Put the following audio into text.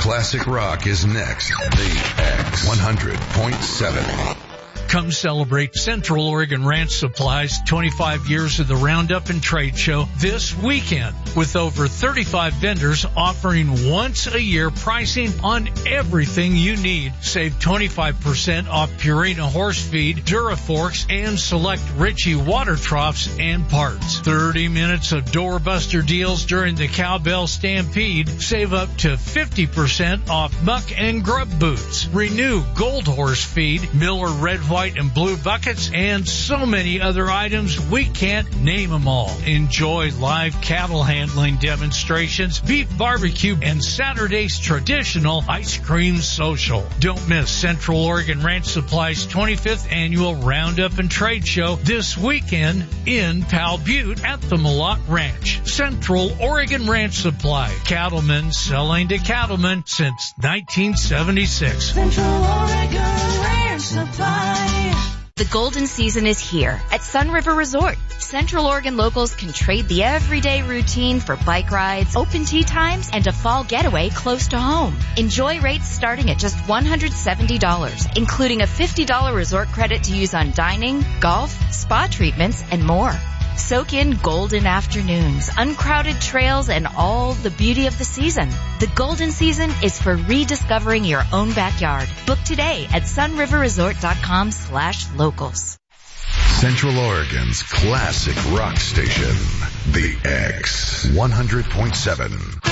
Classic Rock is next. The X 100.7. Come celebrate Central Oregon Ranch Supply's 25 years of the Roundup and Trade Show this weekend with over 35 vendors offering once a year pricing on everything you need. Save 25% off Purina horse feed, Duraforks, and select Ritchie water troughs and parts. 30 minutes of doorbuster deals during the Cowbell Stampede. Save up to 50% off muck and grub boots. Renew Gold Horse feed, Miller Red, White, and blue buckets, and so many other items we can't name them all. Enjoy live cattle handling demonstrations, beef barbecue, and Saturday's traditional ice cream social. Don't miss Central Oregon Ranch Supply's 25th annual Roundup and Trade Show this weekend in Powell Butte at the Malott Ranch. Central Oregon Ranch Supply, cattlemen selling to cattlemen since 1976. Central Oregon Ranch Supply. The golden season is here at Sun River Resort. Central Oregon locals can trade the everyday routine for bike rides, open tea times, and a fall getaway close to home. Enjoy rates starting at just $170, including a $50 resort credit to use on dining, golf, spa treatments, and more. Soak in golden afternoons, uncrowded trails, and all the beauty of the season. The golden season is for rediscovering your own backyard. Book today at sunriverresort.com/locals. Central Oregon's classic rock station, The X 100.7.